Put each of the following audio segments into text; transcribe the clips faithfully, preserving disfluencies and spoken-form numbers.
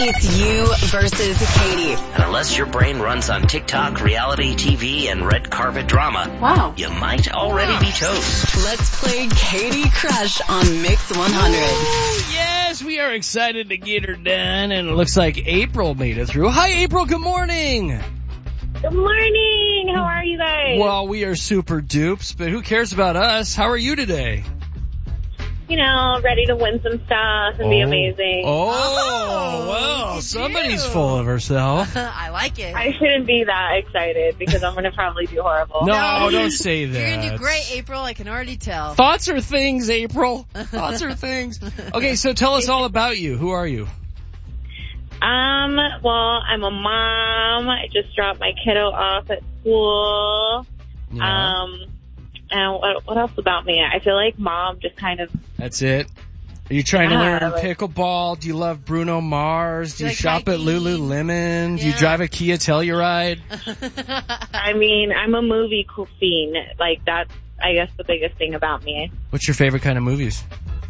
It's you versus Katie. And unless your brain runs on TikTok, reality T V, and red carpet drama, Wow. you might already be toast. Let's play Katie Crush on Mix one hundred. Yes, we are excited to get her done, and it looks like April made it through. Hi, April. Good morning. Good morning. How are you guys? Well, we are super dupes, but who cares about us? How are you today? You know, ready to win some stuff and be amazing. Oh, Oh, well, you somebody's do. full of herself. I like it. I shouldn't be that excited because I'm going to probably do horrible. No, don't say that. You're going to do great, April. I can already tell. Thoughts are things, April. Thoughts are things. Okay, so tell us all about you. Who are you? Um, well, I'm a mom. I just dropped my kiddo off at school. Yeah. Um, and what, what else about me? I feel like mom just kind of... That's it. Are you trying to Yeah, learn like- pickleball? Do you love Bruno Mars? Do Do you you like shop at hiking? Lululemon? Do you Yeah. drive a Kia Telluride? I mean, I'm a movie queen. Like, that's, I guess, the biggest thing about me. What's your favorite kind of movies?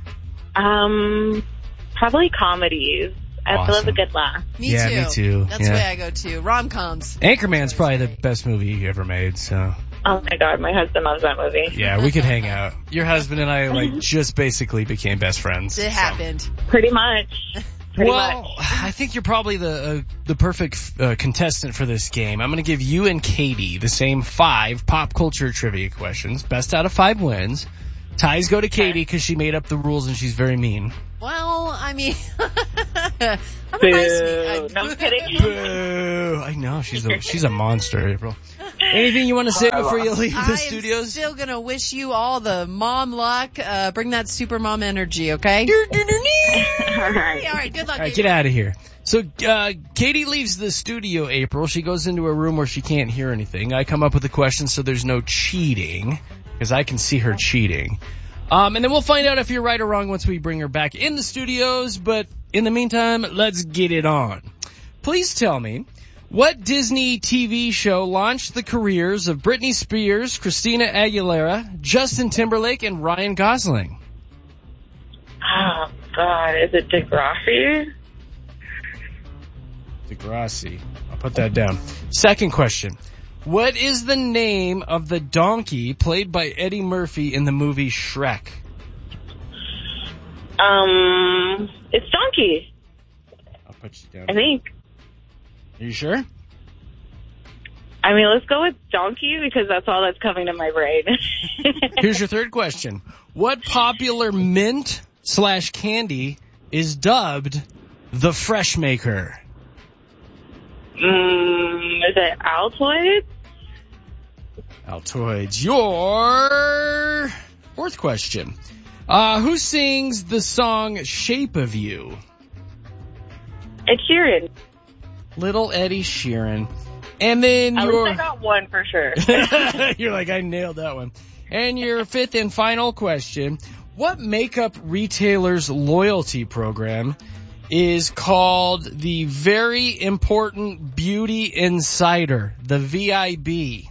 Um, probably comedies. I Awesome. love a good laugh. Me Yeah, too. me too. That's Yeah. the way I go to. Rom-coms. Anchorman's probably the great. best movie you ever made, so Oh my god, my husband loves that movie. yeah, we could hang out. Your husband and I like just basically became best friends. It so. happened. Pretty much. Pretty Well, much. I think you're probably the uh, the perfect uh, contestant for this game. I'm going to give you and Katie the same five pop culture trivia questions. Best out of five wins. Ties go to Katie because she made up the rules and she's very mean. Well, I mean, I'm a nice Boo. No, I'm kidding. Boo! I know she's a she's a monster, April. Anything you want to say before you leave the I am studios? still gonna wish you all the mom luck. Uh, bring that super mom energy, okay? All right. All right, good luck. All right, baby. get out of here. So, uh, Katie leaves the studio, April. She goes into a room where she can't hear anything. I come up with the questions so there's no cheating, because I can see her cheating. Um, and then we'll find out if you're right or wrong once we bring her back in the studios. But in the meantime, let's get it on. Please tell me, what Disney T V show launched the careers of Britney Spears, Christina Aguilera, Justin Timberlake, and Ryan Gosling? Oh god, is it Degrassi? Degrassi. I'll put that down. Second question. What is the name of the donkey played by Eddie Murphy in the movie Shrek? Um, it's Donkey, I'll put you down. I think. Are you sure? I mean, let's go with Donkey because that's all that's coming to my brain. Here's your third question. What popular mint slash candy is dubbed the Fresh Maker? mm, is it Altoids? Altoids. Your fourth question. Uh, who sings the song Shape of You? It's Sheeran. Little Eddie Sheeran. And then At your... least I got one for sure. You're like, I nailed that one. And your fifth and final question. What makeup retailer's loyalty program is called the Very Important Beauty Insider, the V I B?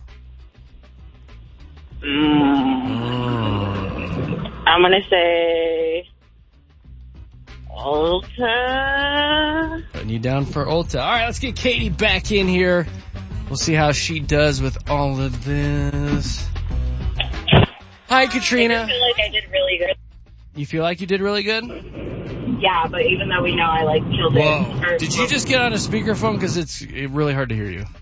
Mm. I'm gonna say Ulta. Putting you down for Ulta. All right, let's get Katie back in here. We'll see how she does with all of this. Hi, I Katrina. feel like I did really good. You feel like you did really good? Yeah, but even though we know I like killed it. Whoa. Or- Did you just get on a speakerphone? Because it's really hard to hear you.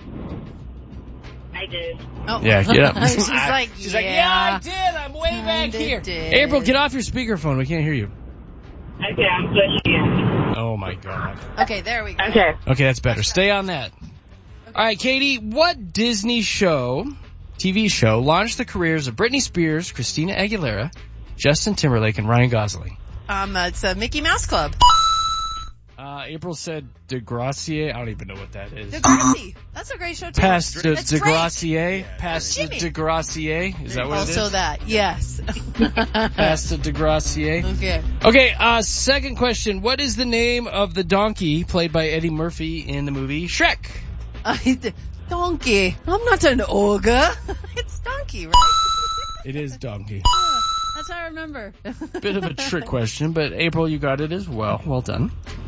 I did. Oh. Yeah, get up. She's like, She's yeah. like, yeah, I did. I'm way back Kinda here. did. April, get off your speakerphone. We can't hear you. Okay, I'm pushing it. Oh, my God. Okay, there we go. Okay. Okay, that's better. Stay on that. All right, Katie, what Disney show, T V show, launched the careers of Britney Spears, Christina Aguilera, Justin Timberlake, and Ryan Gosling? Um, uh, it's a Mickey Mouse Club. Uh, April said Degrassier. I don't even know what that is. Degrassi. That's a great show too. Past de, That's Drake. Degrassier? Past the Jimmy. Degrassier? Is that what it is? Also that, yes. Past the Degrassier? Okay. Okay, uh, second question. What is the name of the donkey played by Eddie Murphy in the movie Shrek? Uh, donkey. I'm not an ogre. It's donkey, right? It is donkey. Yeah, that's how I remember. Bit of a trick question, but April, you got it as well. Well done.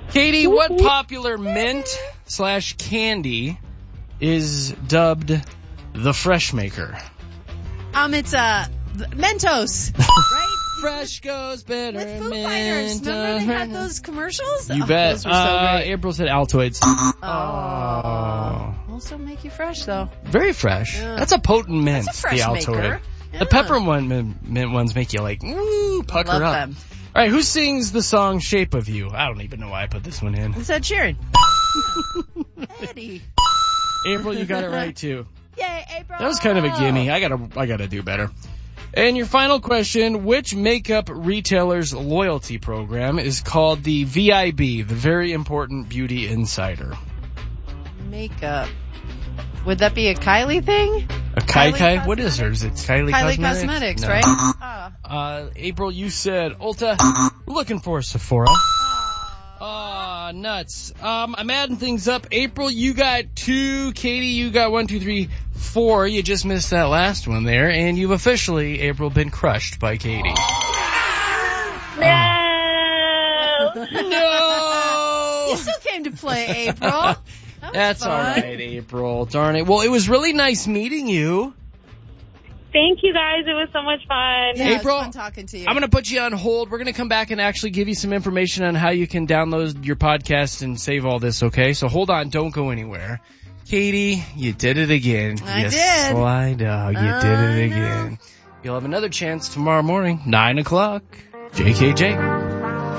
Katie, what popular mint slash candy is dubbed the Fresh Maker? Um, it's, uh, Mentos, right? Fresh goes better. With Foo Fighters. Remember they had those commercials? You oh, bet. Those were so uh, great. April said Altoids. Oh. Also make you fresh, though. Very fresh. Yeah. That's a potent mint, That's a fresh the Altoid. maker. Yeah. The peppermint mint, mint ones make you like, ooh, pucker Love up. them. All right, who sings the song Shape of You? I don't even know why I put this one in. It's Ed Sheeran. Eddie. April, you got it right, too. Yay, April. That was kind of a gimme. I gotta, I gotta do better. And your final question, which makeup retailer's loyalty program is called the V I B, the Very Important Beauty Insider? Makeup. Would that be a Kylie thing? A Kai Kylie Kai? Cos- What is hers? It's Kylie, Kylie Cosmetics? Cosmetics, No. right? Oh. Uh, April, you said Ulta. Looking for Sephora. Aw, nuts. Um, I'm adding things up. April, you got two. Katie, you got one, two, three, four. You just missed that last one there, and you've officially, April, been crushed by Katie. No. No! You still came to play, April. That was That's fun. all right, April. Darn it. Well, it was really nice meeting you. Thank you guys. It was so much fun. Yeah, April, it was fun talking to you. I'm going to put you on hold. We're going to come back and actually give you some information on how you can download your podcast and save all this, okay? So hold on. Don't go anywhere. Katie, you did it again. I you did. Sly dog. You I did it know. again. You'll have another chance tomorrow morning, nine o'clock. J K J.